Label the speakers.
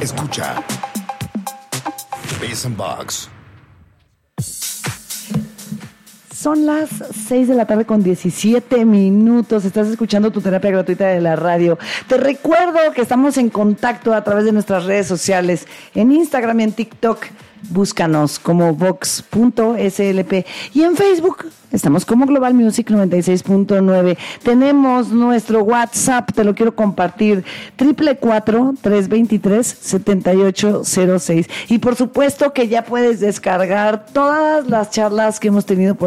Speaker 1: Escucha Bass and Box.
Speaker 2: Son las 6 de la tarde con 17 minutos. Estás escuchando tu terapia gratuita de la radio. Te recuerdo que estamos en contacto a través de nuestras redes sociales, en Instagram y en TikTok. Búscanos como vox.slp y en Facebook estamos como Global Music 96.9. Tenemos nuestro WhatsApp, te lo quiero compartir, 444-323-7806. Y por supuesto que ya puedes descargar todas las charlas que hemos tenido por